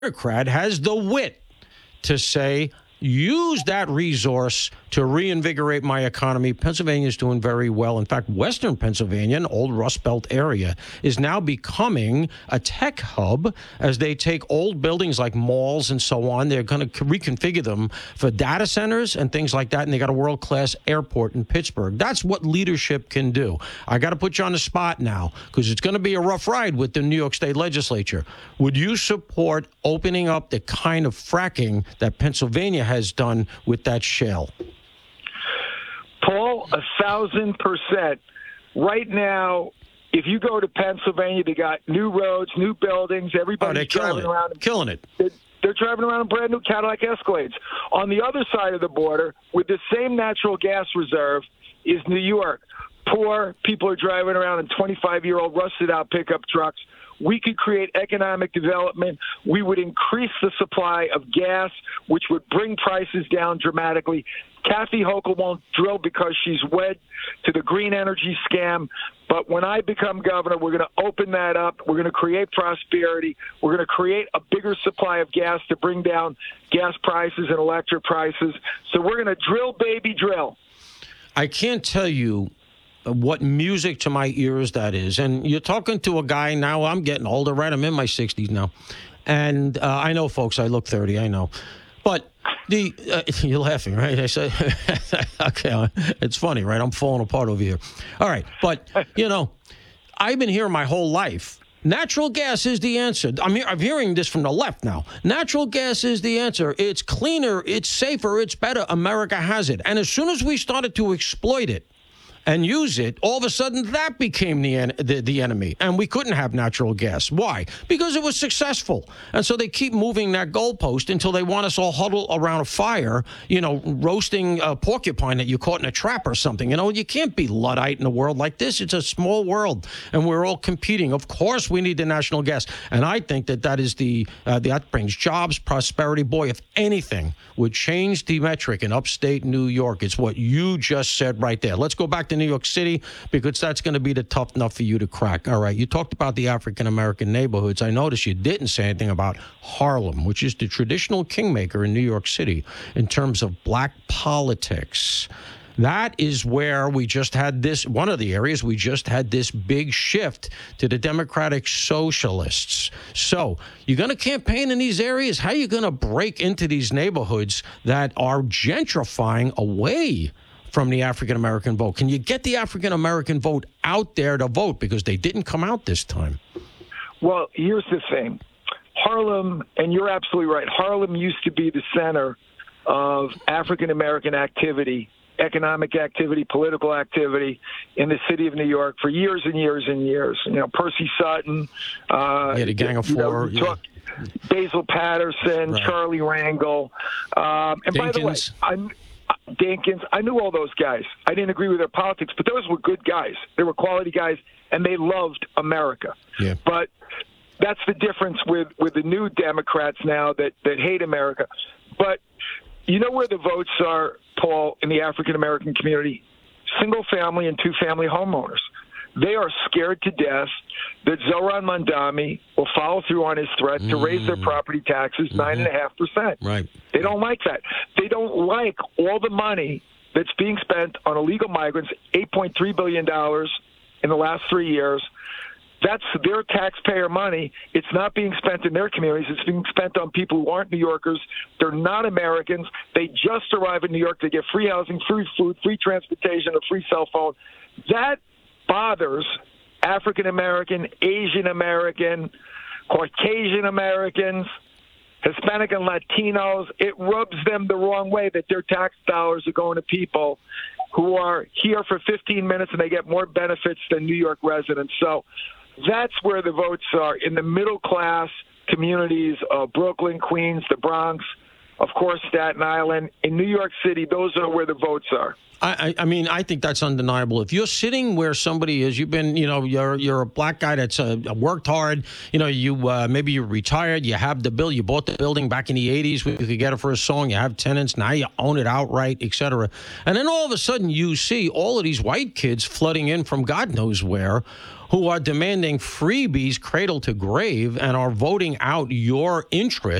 Democrat has the wit to say, use that resource to reinvigorate my economy. Pennsylvania is doing very well. In fact, Western Pennsylvania, an old Rust Belt area, is now becoming a tech hub as they take old buildings like malls and so on. They're going to reconfigure them for data centers and things like that. And they got a world-class airport in Pittsburgh. That's what leadership can do. I got to put you on the spot now because it's going to be a rough ride with the New York State legislature. Would you support opening up the kind of fracking that Pennsylvania has done with that shale? Paul, 1,000%. Right now, if you go to Pennsylvania, they got new roads, new buildings. Everybody's driving around. Killing it. They're driving around in brand new Cadillac Escalades. On the other side of the border, with the same natural gas reserve, is New York. Poor people are driving around in 25-year-old rusted-out pickup trucks. We could create economic development. We would increase the supply of gas, which would bring prices down dramatically. Kathy Hochul won't drill because she's wed to the green energy scam. But when I become governor, we're going to open that up. We're going to create prosperity. We're going to create a bigger supply of gas to bring down gas prices and electric prices. So we're going to drill, baby, drill. I can't tell you what music to my ears that is. And you're talking to a guy now. I'm getting older, right? I'm in my 60s now. And I know, folks, I look 30. I know. But you're laughing, right? I said, okay, it's funny, right? I'm falling apart over here. All right. But, I've been here my whole life. Natural gas is the answer. I'm hearing this from the left now. Natural gas is the answer. It's cleaner. It's safer. It's better. America has it. And as soon as we started to exploit it, and use it, all of a sudden that became the enemy. And we couldn't have natural gas. Why? Because it was successful. And so they keep moving that goalpost until they want us all huddled around a fire, roasting a porcupine that you caught in a trap or something. You can't be Luddite in a world like this. It's a small world, and we're all competing. Of course we need the national gas. And I think that is that brings jobs, prosperity. Boy, if anything would change the metric in upstate New York, it's what you just said right there. Let's go back to New York City, because that's going to be the tough enough for you to crack. All right, you talked about the African-American neighborhoods. I noticed you didn't say anything about Harlem, which is the traditional kingmaker in New York City in terms of black politics. That is where we just had this, one of the areas we just had this big shift to the Democratic Socialists. So you're going to campaign in these areas? How are you going to break into these neighborhoods that are gentrifying away from the African-American vote? Can you get the African-American vote out there to vote, because they didn't come out this time? Well, here's the thing. Harlem, and you're absolutely right, Harlem used to be the center of African-American activity, economic activity, political activity in the city of New York for years and years and years. Percy Sutton. The Gang of Four. Basil Patterson, right. Charlie Rangel. And Dinkins. By the way, Dinkins, I knew all those guys. I didn't agree with their politics, but those were good guys. They were quality guys, and they loved America. Yeah. But that's the difference with the new Democrats now that hate America. But you know where the votes are, Paul, in the African-American community? Single-family and two-family homeowners. They are scared to death that Zohran Mamdani will follow through on his threat to raise their property taxes 9.5%. Right. They don't like that. They don't like all the money that's being spent on illegal migrants, $8.3 billion in the last 3 years. That's their taxpayer money. It's not being spent in their communities. It's being spent on people who aren't New Yorkers. They're not Americans. They just arrive in New York. They get free housing, free food, free transportation, a free cell phone. That bothers African-American, Asian-American, Caucasian-Americans, Hispanic and Latinos. It rubs them the wrong way that their tax dollars are going to people who are here for 15 minutes and they get more benefits than New York residents. So that's where the votes are, in the middle-class communities of Brooklyn, Queens, the Bronx, of course, Staten Island. In New York City, those are where the votes are. I mean, I think that's undeniable. If you're sitting where somebody is, you've been, you're a black guy that's worked hard. You maybe you're retired. You have the bill. You bought the building back in the '80s. You could get it for a song. You have tenants. Now you own it outright, etc. And then all of a sudden, you see all of these white kids flooding in from God knows where, who are demanding freebies, cradle to grave, and are voting out your interest.